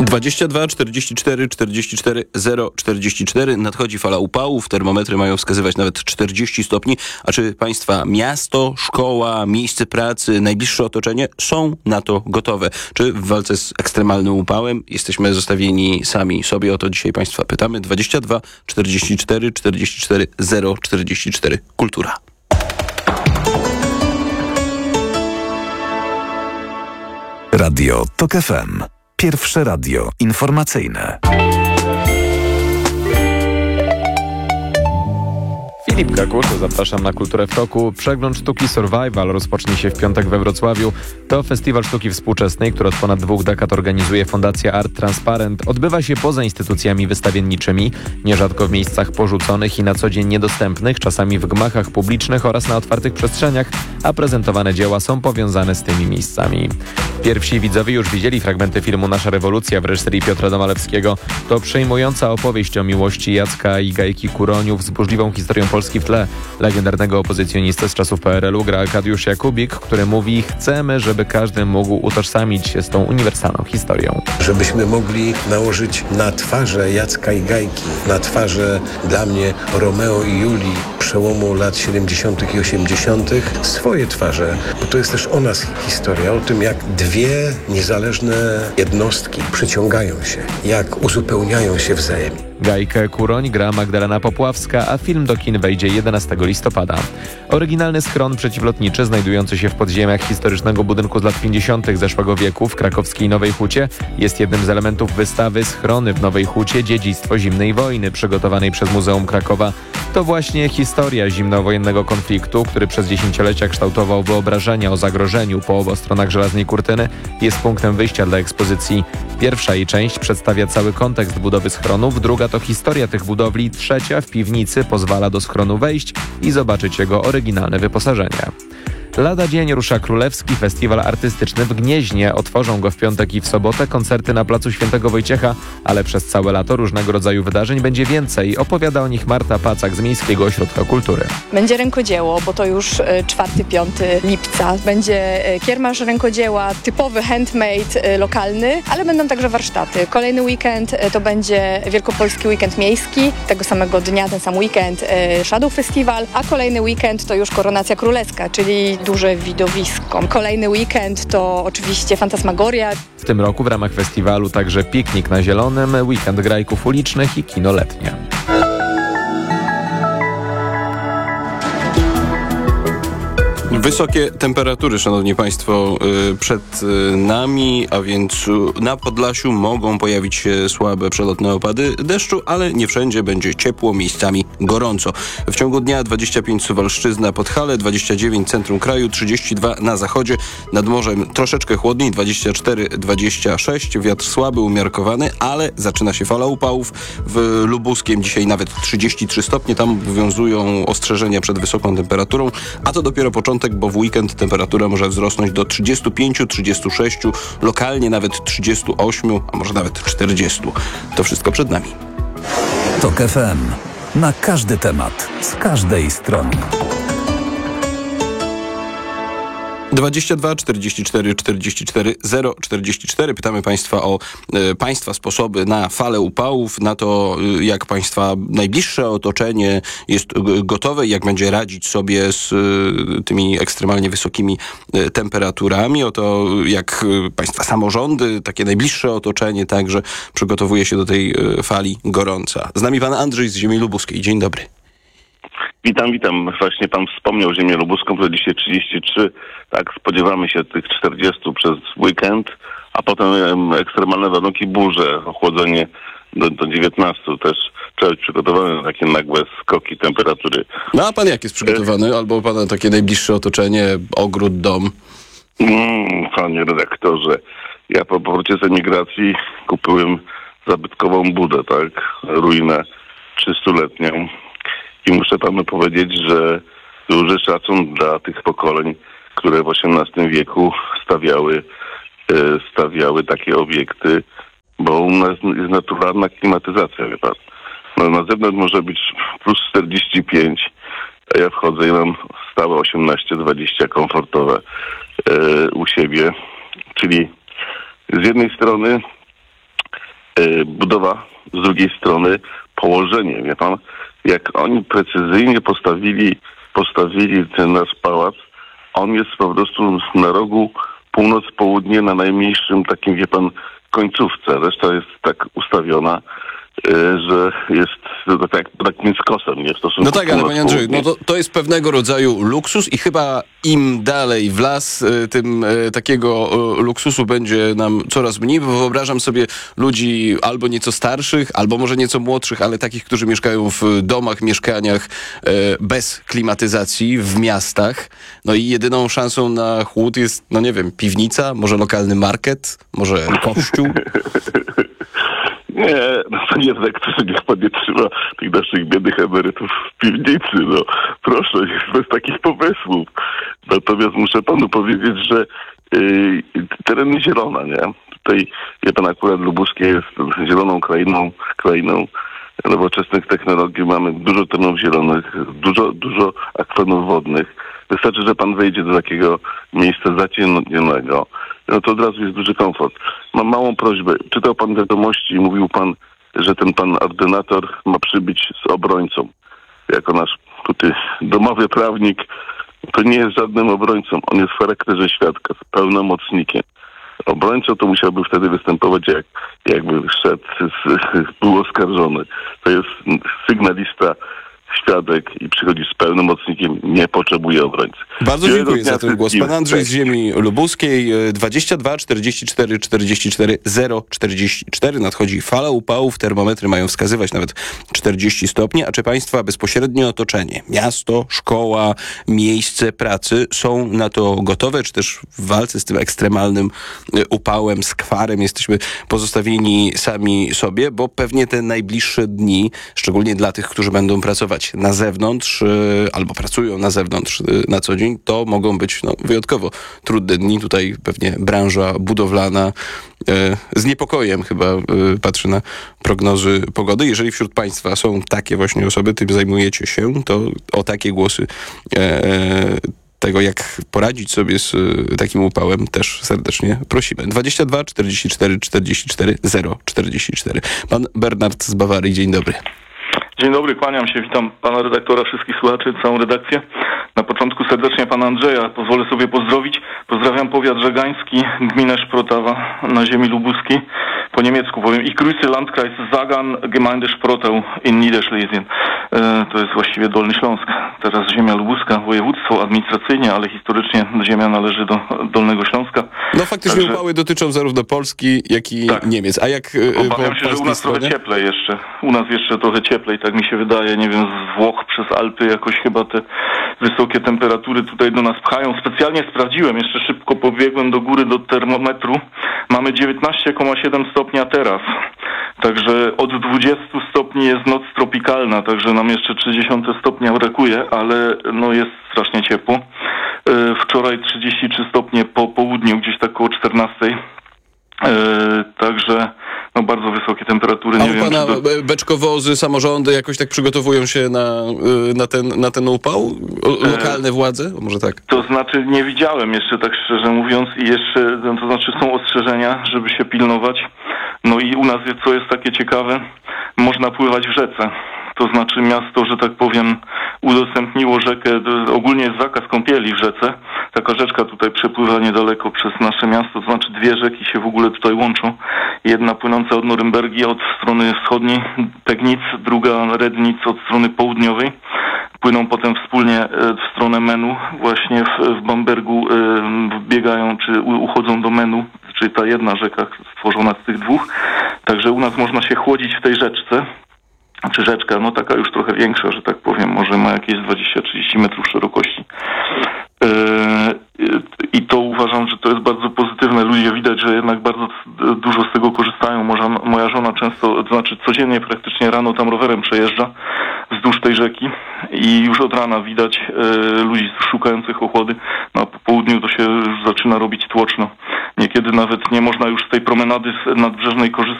22 44 44 044. Nadchodzi fala upałów. Termometry mają wskazywać nawet 40 stopni. A czy państwa miasto, szkoła, miejsce pracy, najbliższe otoczenie są na to gotowe? Czy w walce z ekstremalnym upałem jesteśmy zostawieni sami sobie? O to dzisiaj państwa pytamy. 22 44 44 044. Kultura. Radio TOK FM. Pierwsze radio informacyjne. Filip Kakusz, zapraszam na Kulturę w Toku. Przegląd sztuki Survival rozpocznie się w piątek we Wrocławiu. To festiwal sztuki współczesnej, który od ponad 2 dekad organizuje Fundacja Art Transparent. Odbywa się poza instytucjami wystawienniczymi, nierzadko w miejscach porzuconych i na co dzień niedostępnych, czasami w gmachach publicznych oraz na otwartych przestrzeniach, a prezentowane dzieła są powiązane z tymi miejscami. Pierwsi widzowie już widzieli fragmenty filmu Nasza rewolucja w reżyserii Piotra Domalewskiego. To przejmująca opowieść o miłości Jacka i Gajki Kuroniów z burzliwą historią Polski w tle. Legendarnego opozycjonistę z czasów PRL-u gra Arkadiusz Jakubik, który mówi: chcemy, żeby każdy mógł utożsamić się z tą uniwersalną historią. Żebyśmy mogli nałożyć na twarze Jacka i Gajki, na twarze dla mnie Romeo i Julii przełomu lat 70. i 80. swoje twarze, bo to jest też o nas historia, o tym, jak dwie niezależne jednostki przyciągają się, jak uzupełniają się wzajemnie. Gajkę Kuroń gra Magdalena Popławska, a film do kin wejdzie 11 listopada. Oryginalny schron przeciwlotniczy znajdujący się w podziemiach historycznego budynku z lat 50. zeszłego wieku w krakowskiej Nowej Hucie jest jednym z elementów wystawy Schrony w Nowej Hucie – Dziedzictwo zimnej wojny przygotowanej przez Muzeum Krakowa. To właśnie historia zimnowojennego konfliktu, który przez dziesięciolecia kształtował wyobrażenia o zagrożeniu po obu stronach żelaznej kurtyny, jest punktem wyjścia dla ekspozycji. Pierwsza jej część przedstawia cały kontekst budowy schronów, druga to historia tych budowli, trzecia w piwnicy pozwala do schronu wejść i zobaczyć jego oryginalne wyposażenie. Lada dzień rusza Królewski Festiwal Artystyczny w Gnieźnie. Otworzą go w piątek i w sobotę koncerty na placu Świętego Wojciecha, ale przez całe lato różnego rodzaju wydarzeń będzie więcej. Opowiada o nich Marta Pacak z Miejskiego Ośrodka Kultury. Będzie rękodzieło, bo to już 4-5 lipca. Będzie kiermasz rękodzieła, typowy handmade lokalny, ale będą także warsztaty. Kolejny weekend to będzie Wielkopolski Weekend Miejski. Tego samego dnia, ten sam weekend Shadow Festival, a kolejny weekend to już Koronacja Królewska, czyli duże widowisko. Kolejny weekend to oczywiście Fantasmagoria. W tym roku w ramach festiwalu także piknik na Zielonym, weekend grajków ulicznych i kino letnie. Wysokie temperatury, szanowni państwo, przed nami, a więc na Podlasiu mogą pojawić się słabe przelotne opady deszczu, ale nie wszędzie będzie ciepło, miejscami gorąco. W ciągu dnia 25 Suwalszczyzna, Podhale, 29 centrum kraju, 32 na zachodzie, nad morzem troszeczkę chłodniej, 24-26, wiatr słaby, umiarkowany, ale zaczyna się fala upałów. W Lubuskiem dzisiaj nawet 33 stopnie, tam obowiązują ostrzeżenia przed wysoką temperaturą, a to dopiero początek, bo w weekend temperatura może wzrosnąć do 35-36, lokalnie nawet 38, a może nawet 40. To wszystko przed nami. TOK FM. Na każdy temat, z każdej strony. 22 44 44 044. Pytamy państwa o państwa sposoby na falę upałów, na to, jak państwa najbliższe otoczenie jest gotowe, jak będzie radzić sobie z tymi ekstremalnie wysokimi temperaturami, o to, jak państwa samorządy, takie najbliższe otoczenie także przygotowuje się do tej fali gorąca. Z nami pan Andrzej z ziemi lubuskiej. Dzień dobry. Witam. Właśnie pan wspomniał ziemię lubuską, to dzisiaj 33. Tak, spodziewamy się tych 40 przez weekend, a potem ekstremalne warunki, burze, ochłodzenie do 19. Też trzeba być przygotowany na takie nagłe skoki temperatury. No a pan jak jest przygotowany? Albo pana takie najbliższe otoczenie, ogród, dom? Panie redaktorze, ja po powrocie z emigracji kupiłem zabytkową budę, tak, ruinę 300-letnią. I muszę panu powiedzieć, że duży szacun dla tych pokoleń, które w XVIII wieku stawiały takie obiekty, bo u nas jest naturalna klimatyzacja, wie pan. No, na zewnątrz może być plus 45, a ja wchodzę i mam stałe 18-20 komfortowe u siebie. Czyli z jednej strony budowa z drugiej strony, położenie, wie pan, jak oni precyzyjnie postawili ten nasz pałac, on jest po prostu na rogu północ-południe, na najmniejszym takim, wie pan, końcówce. Reszta jest tak ustawiona, że jest tak między kosem, nie? W stosunku No tak, ale panie Andrzeju, północ-południe. to jest pewnego rodzaju luksus i chyba im dalej w las, tym takiego luksusu będzie nam coraz mniej, bo wyobrażam sobie ludzi albo nieco starszych, albo może nieco młodszych, ale takich, którzy mieszkają w domach, mieszkaniach bez klimatyzacji w miastach. No i jedyną szansą na chłód jest, no nie wiem, piwnica, może lokalny market, może kościół. Nie, no panie redaktorze, niech pan nie trzyma tych naszych biednych emerytów w piwnicy, no. Proszę, bez takich pomysłów. Natomiast muszę panu powiedzieć, że tereny zielone, nie? Tutaj, wie pan, akurat lubuskie jest zieloną krainą nowoczesnych technologii. Mamy dużo terenów zielonych, dużo akwenów wodnych. Wystarczy, że pan wejdzie do takiego miejsca zacienionego, no to od razu jest duży komfort. Mam małą prośbę. Czytał pan wiadomości i mówił pan, że ten pan ordynator ma przybyć z obrońcą. Jako nasz tutaj domowy prawnik, to nie jest żadnym obrońcą. On jest w charakterze świadka, z pełnomocnikiem. Obrońcą to musiałby wtedy występować, jakby szedł, był oskarżony. To jest sygnalista, świadek i przychodzi z pełnomocnikiem, nie potrzebuje obrońcy. Bardzo dziękuję za ten głos. Pan Andrzej z ziemi lubuskiej, 22 44 44 044. Nadchodzi fala upałów, termometry mają wskazywać nawet 40 stopni. A czy państwa bezpośrednie otoczenie, miasto, szkoła, miejsce pracy są na to gotowe, czy też w walce z tym ekstremalnym upałem, skwarem jesteśmy pozostawieni sami sobie, bo pewnie te najbliższe dni, szczególnie dla tych, którzy będą pracować na zewnątrz albo pracują na zewnątrz na co dzień, to mogą być wyjątkowo trudne dni. Tutaj pewnie branża budowlana z niepokojem chyba patrzy na prognozy pogody. Jeżeli wśród państwa są takie właśnie osoby, tym zajmujecie się, to o takie głosy tego, jak poradzić sobie z takim upałem, też serdecznie prosimy. 22 44 44 044. Pan Bernard z Bawarii, dzień dobry. Dzień dobry, kłaniam się, witam pana redaktora, wszystkich słuchaczy, całą redakcję. Na początku serdecznie pana Andrzeja pozwolę sobie pozdrowić. Pozdrawiam powiat żegański, gminę Szprotawa na ziemi lubuskiej. Po niemiecku powiem. Ich Grüße Landkreis Sagan, Gemeinde Sprotau in Niederschlesien. To jest właściwie Dolny Śląsk. Teraz ziemia lubuska, województwo administracyjnie, ale historycznie ziemia należy do Dolnego Śląska. No faktycznie upały dotyczą zarówno Polski, jak i Niemiec. A jak obawiam się, że u nas trochę cieplej jeszcze. U nas jeszcze trochę cieplej, tak mi się wydaje. Nie wiem, z Włoch przez Alpy jakoś chyba te wysokie temperatury tutaj do nas pchają. Specjalnie sprawdziłem, jeszcze szybko pobiegłem do góry do termometru. Mamy 19,7 stopnia teraz. Także od 20 stopni jest noc tropikalna, także nam jeszcze 30 stopnia brakuje, ale no jest strasznie ciepło. Wczoraj 33 stopnie po południu, gdzieś tak koło 14. Także no bardzo wysokie temperatury. Nie wiem, pana beczkowozy, samorządy jakoś tak przygotowują się na ten upał? Lokalne władze? Może tak? To znaczy nie widziałem jeszcze, tak szczerze mówiąc, i jeszcze, to znaczy są ostrzeżenia, żeby się pilnować. No i u nas, co jest takie ciekawe, można pływać w rzece. To znaczy miasto, że tak powiem, udostępniło rzekę, ogólnie jest zakaz kąpieli w rzece. Taka rzeczka tutaj przepływa niedaleko przez nasze miasto, to znaczy dwie rzeki się w ogóle tutaj łączą. Jedna płynąca od Norymbergi od strony wschodniej, Pegnic, druga Rednic od strony południowej. Płyną potem wspólnie w stronę Menu, właśnie w Bambergu biegają, czy uchodzą do Menu, czyli ta jedna rzeka stworzona z tych dwóch. Także u nas można się chłodzić w tej rzeczce. Czy rzeczka, no taka już trochę większa, że tak powiem, może ma jakieś 20-30 metrów szerokości. I to uważam, że to jest bardzo pozytywne. Ludzie widać, że jednak bardzo dużo z tego korzystają. Moja żona często, to znaczy codziennie praktycznie rano tam rowerem przejeżdża wzdłuż tej rzeki i już od rana widać ludzi szukających ochłody. No, a po południu to się już zaczyna robić tłoczno. Niekiedy nawet nie można już z tej promenady nadbrzeżnej korzystać.